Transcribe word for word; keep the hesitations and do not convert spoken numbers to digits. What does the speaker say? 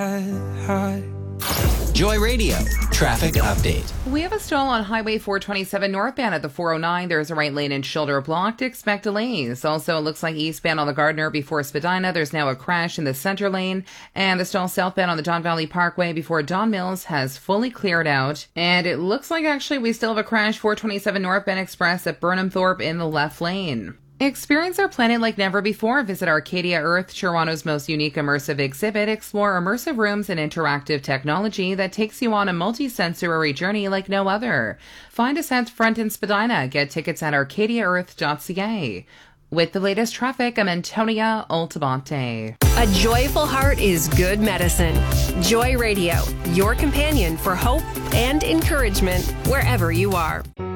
Joy Radio traffic update. We have a stall on Highway four twenty-seven northbound at the four oh nine. There's a right lane and shoulder blocked. Expect delays. Also, it looks like eastbound on the Gardner before Spadina. There's now a crash in the center lane. And the stall southbound on the Don Valley Parkway before Don Mills has fully cleared out. And it looks like actually we still have a crash four twenty-seven northbound express at Burnham Thorpe in the left lane. Experience our planet like never before. Visit Arcadia Earth, Toronto's most unique immersive exhibit. Explore immersive rooms and interactive technology that takes you on a multi-sensory journey like no other. Find us at Front in Spadina. Get tickets at arcadia earth dot c a. With the latest traffic, I'm Antonia Altamonte. A joyful heart is good medicine. Joy Radio, your companion for hope and encouragement wherever you are.